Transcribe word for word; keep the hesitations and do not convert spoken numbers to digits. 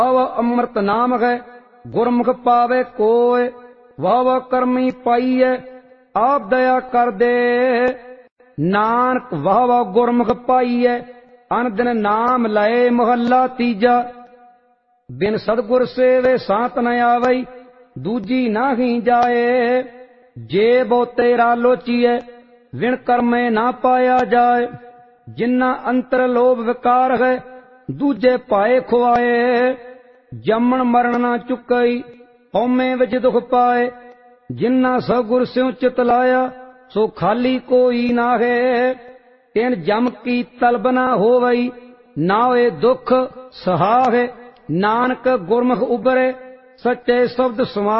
ਅਵ ਅੰਮ੍ਰਿਤ ਨਾਮ ਹੈ ਗੁਰਮੁਖ ਪਾਵੇ ਕੋਇ। ਵਾਹ ਵਾਹ ਕਰਮੀ ਪਾਈਐ ਆਪ ਦਇਆ ਕਰ ਦੇ। ਨਾਨਕ ਵਾਹ ਵਾਹ ਗੁਰਮੁਖ ਪਾਈਐ ਅਨ ਦਿਨ ਨਾਮ ਲਏ। ਮੁਹੱਲਾ ਤੀਜਾ। ਬਿਨ ਸਤਿਗੁਰ ਸੇਵੇ ਸਾਤ ਨ ਆਵਈ ਦੂਜੀ ਨਾਹੀ ਜਾਏ। ਜੇ ਬੋ ਤੇਰਾ ਲੋਚੀਐ ਵਿਣ ਕਰਮੇ ਨਾ ਪਾਇਆ ਜਾਏ। ਜਿਨ੍ਹਾਂ ਅੰਤਰ ਲੋਭ ਵਿਕਾਰ ਹੈ ਦੂਜੇ ਪਾਏ ਖੁਆਏ। ਜੰਮਣ ਮਰਨ ਨਾ ਚੁੱਕਈ ਹਉਮੈ ਵਿੱਚ ਦੁਖ ਪਾਏ। ਜਿਨ੍ਹਾਂ ਸਤਿਗੁਰ ਸਿਉ ਚਿਤ ਲਾਇਆ ਸੋ ਖਾਲੀ ਕੋਈ ਨਾਹੇ। ਤਿਨ ਜਮ ਕੀ ਤਲਬ ਨਾ ਹੋਵਈ ਨਾ ਹੋਏ ਦੁਖ ਸਹਾਹੇ। ਨਾਨਕ ਗੁਰਮੁਖ ਉਬਰੇ ਸੱਚੇ ਸ਼ਬਦ ਸਮਾ